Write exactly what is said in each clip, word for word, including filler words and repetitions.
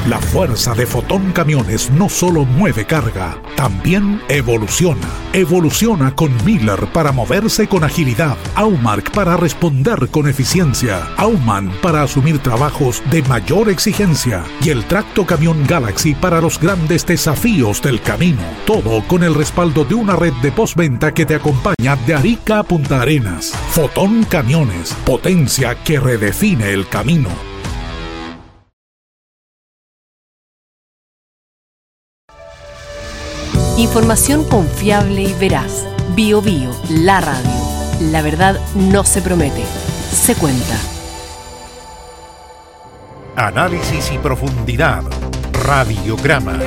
La fuerza de Fotón Camiones no solo mueve carga, también evoluciona. Evoluciona con Miller para moverse con agilidad, Aumark para responder con eficiencia, Aumann para asumir trabajos de mayor exigencia y el Tracto Camión Galaxy para los grandes desafíos del camino. Todo con el respaldo de una red de postventa que te acompaña de Arica a Punta Arenas. Fotón Camiones, potencia que redefine el camino. Información confiable y veraz. Bio Bio, la radio. La verdad no se promete, se cuenta. Análisis y profundidad. Radiograma.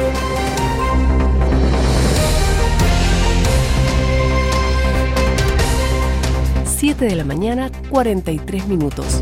siete de la mañana, cuarenta y tres minutos.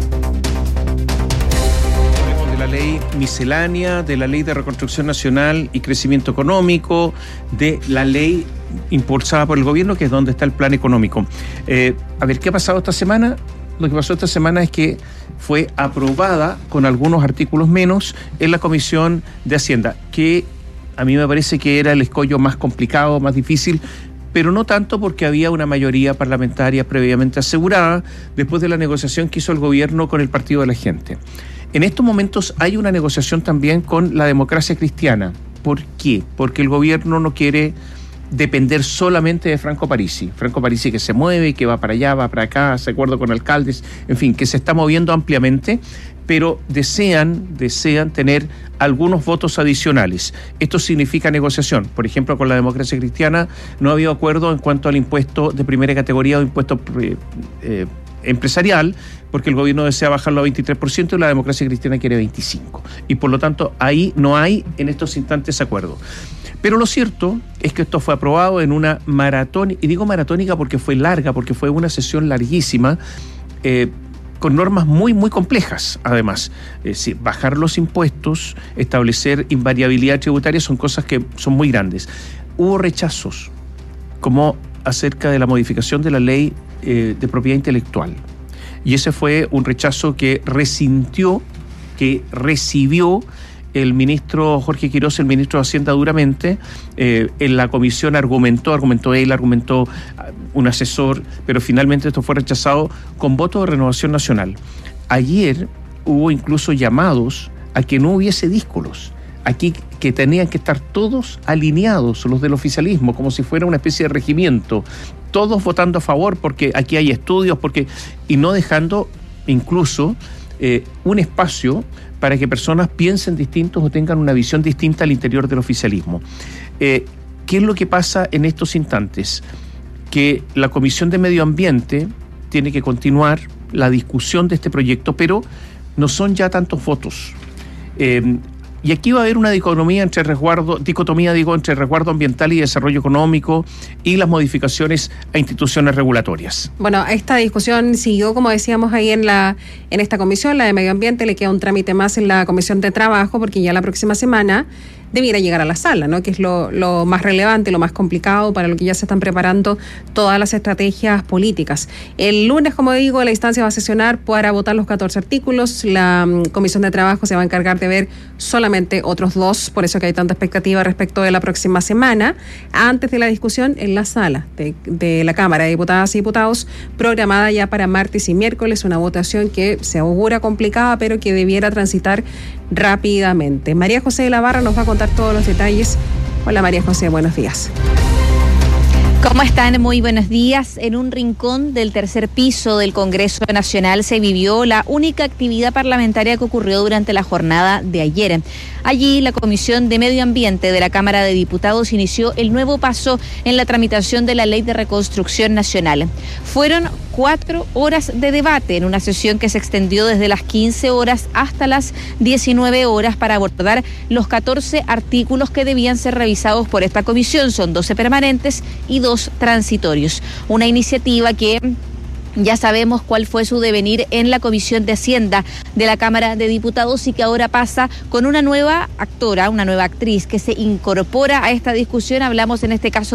De la ley miscelánea, de la ley de reconstrucción nacional y crecimiento económico, de la ley impulsada por el gobierno, que es donde está el plan económico. Eh, a ver, ¿qué ha pasado esta semana? Lo que pasó esta semana es que fue aprobada con algunos artículos menos en la Comisión de Hacienda, que a mí me parece que era el escollo más complicado, más difícil, pero no tanto porque había una mayoría parlamentaria previamente asegurada después de la negociación que hizo el gobierno con el Partido de la Gente. En estos momentos hay una negociación también con la Democracia Cristiana. ¿Por qué? Porque el gobierno no quiere depender solamente de Franco Parisi. Franco Parisi que se mueve, que va para allá, va para acá, hace acuerdo con alcaldes, en fin, que se está moviendo ampliamente, pero desean, desean tener algunos votos adicionales. Esto significa negociación. Por ejemplo, con la Democracia Cristiana no ha habido acuerdo en cuanto al impuesto de primera categoría o impuesto eh, eh, empresarial, porque el gobierno desea bajarlo a veintitrés por ciento y la Democracia Cristiana quiere veinticinco por ciento. Y por lo tanto, ahí no hay en estos instantes acuerdo. Pero lo cierto es que esto fue aprobado en una maratón, y digo maratónica porque fue larga, porque fue una sesión larguísima, eh, con normas muy, muy complejas, además. Es decir, bajar los impuestos, establecer invariabilidad tributaria, son cosas que son muy grandes. Hubo rechazos, como acerca de la modificación de la ley eh, de propiedad intelectual. Y ese fue un rechazo que resintió, que recibió el ministro Jorge Quiroz, el ministro de Hacienda, duramente. Eh, en la comisión argumentó, argumentó él, argumentó un asesor, pero finalmente esto fue rechazado con voto de Renovación Nacional. Ayer hubo incluso llamados a que no hubiese díscolos, aquí que tenían que estar todos alineados, los del oficialismo, como si fuera una especie de regimiento, todos votando a favor porque aquí hay estudios, porque y no dejando incluso eh, un espacio para que personas piensen distintos o tengan una visión distinta al interior del oficialismo. Eh, ¿Qué es lo que pasa en estos instantes? Que la Comisión de Medio Ambiente tiene que continuar la discusión de este proyecto, pero no son ya tantos votos. Eh, y aquí va a haber una dicotomía entre resguardo, dicotomía digo, entre resguardo ambiental y desarrollo económico y las modificaciones a instituciones regulatorias. Bueno, esta discusión siguió, como decíamos ahí en la en esta comisión, la de Medio Ambiente. Le queda un trámite más en la Comisión de Trabajo, porque ya la próxima semana debiera llegar a la sala, ¿no? Que es lo, lo más relevante, lo más complicado, para lo que ya se están preparando todas las estrategias políticas. El lunes, como digo, la instancia va a sesionar para votar los catorce artículos. La um, Comisión de Trabajo se va a encargar de ver solamente otros dos, por eso que hay tanta expectativa respecto de la próxima semana, antes de la discusión en la sala de, de la Cámara de Diputadas y Diputados, programada ya para martes y miércoles, una votación que se augura complicada, pero que debiera transitar rápidamente. María José de la Barra nos va a contar todos los detalles. Hola María José, buenos días. ¿Cómo están? Muy buenos días. En un rincón del tercer piso del Congreso Nacional se vivió la única actividad parlamentaria que ocurrió durante la jornada de ayer. Allí, la Comisión de Medio Ambiente de la Cámara de Diputados inició el nuevo paso en la tramitación de la Ley de Reconstrucción Nacional. Fueron cuatro horas de debate en una sesión que se extendió desde las quince horas hasta las diecinueve horas para abordar los catorce artículos que debían ser revisados por esta comisión. Son doce permanentes y dos transitorios. Una iniciativa que ya sabemos cuál fue su devenir en la Comisión de Hacienda de la Cámara de Diputados y que ahora pasa con una nueva actora, una nueva actriz que se incorpora a esta discusión. Hablamos en este caso